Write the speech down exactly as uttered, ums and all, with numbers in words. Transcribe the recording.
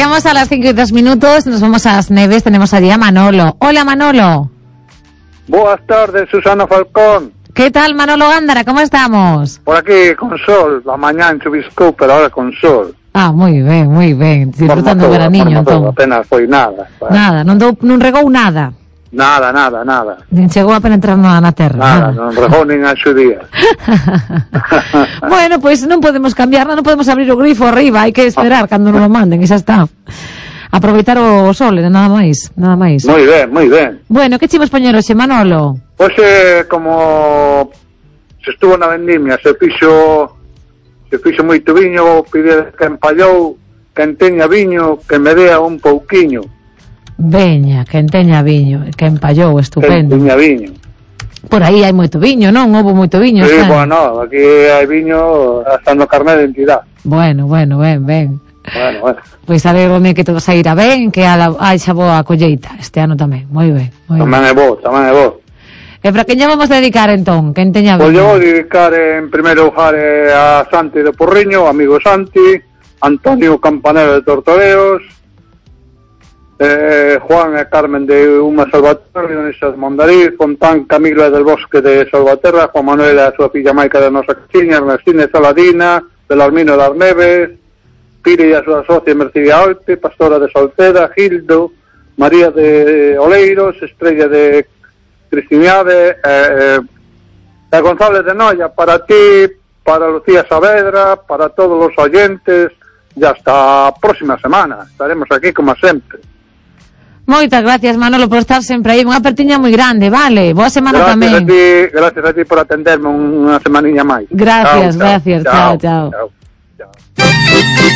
Llegamos a las cinco y dos minutos, nos vamos a las Neves, tenemos allí a Manolo. Hola, Manolo. Boas tardes, Susana Falcón. ¿Qué tal, Manolo Gándara? ¿Cómo estamos? Por aquí con sol, la mañana chubiscou, pero ahora con sol. Ah, moi ben, moi ben, disfrutando o veraniño, entón. Apenas foi nada. Pues. Nada, non, dou, non regou nada. Nada, nada, nada. Nin chegou a penetrar na, na terra. Nada, nada. Non regou nin a xudía. Bueno, pois pues non podemos cambiar, non podemos abrir o grifo arriba, hai que esperar cando nos lo manden, e xa está. Aproveitar o sol, nada máis, nada máis. Moi ben, moi ben. Bueno, que chimos poñer hoxe, Manolo? Pois eh, como se estuvo na vendimia, se fixo se fixo moito viño, pide que empallou, quen teña viño, que me dea un pouquiño. Veña, quen teña viño, que empallou, estupendo. Quen teña viño. Por aí hai moito viño, non? Houve moito viño. Sí, está? bueno, aquí hai viño hasta no carné de identidade. Bueno, bueno, ben, ben. Bueno, bueno. Pois alégrome que todo saíra ben, que haixa boa colleita este ano tamén, moi ben, moi ben. Tamén é bo, tamén é bo. E para quen lle vamos dedicar entón? Quen teña viño? Pois eu vou dedicar en primeiro lugar eh, a Santi de Porriño, amigo Santi, Antonio Campanero de Tortoreos, eh, Juan e Carmen de Uma Salvaterra, Dionisas Mondariz, Fontán Camilo del Bosque de Salvaterra, Juan Manuel e a súa filla Maica de Nosa Cachiña, Ernestine Saladina, Belarmino das Neves, Pire e a súa socia Mercedes Alte, Pastora de Salceda, Gildo, María de Oleiros, Estrella de Cristiñade, eh, eh, González de Noia, para ti, para Lucía Saavedra, para todos los oyentes, y hasta a próxima semana. Estaremos aquí como sempre. Moitas gracias, Manolo, por estar sempre aí. Unha apertiña moi grande, vale? Boa semana gracias tamén. A ti, gracias a ti por atenderme unha semaniña máis. Gracias, chao, gracias. Chao, chao. chao. chao.